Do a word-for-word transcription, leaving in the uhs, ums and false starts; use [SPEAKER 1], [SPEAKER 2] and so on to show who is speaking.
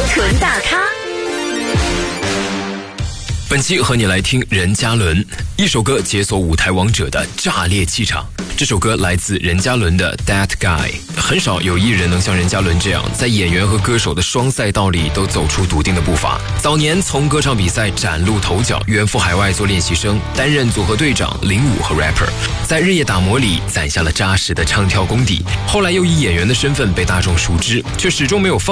[SPEAKER 1] 屯大咖。
[SPEAKER 2] 本期和你来听任嘉伦，一首歌解锁舞台王者的炸裂气场。这首歌来自任嘉伦的 That Guy。 很少有艺人能像任嘉伦这样，在演员和歌手的双赛道里都走出笃定的步伐。早年从歌唱比赛崭露头角，远赴海外做练习生，担任组合队长、领舞和 rapper， 在日夜打磨里攒下了扎实的唱跳功底。后来又以演员的身份被大众熟知，却始终没有放